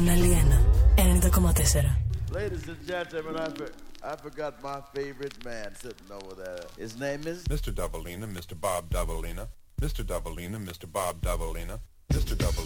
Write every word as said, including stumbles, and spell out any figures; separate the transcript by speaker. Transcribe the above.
Speaker 1: Κανάλι ένα, ενενήντα κόμμα τέσσερα.
Speaker 2: Ladies and gentlemen, I, for, I forgot my favorite man sitting over there. His name is
Speaker 3: Mister Doubleina, Mister Bob Doubleina, Mister Doubleina, Mister Bob Doubleina, Mister Double.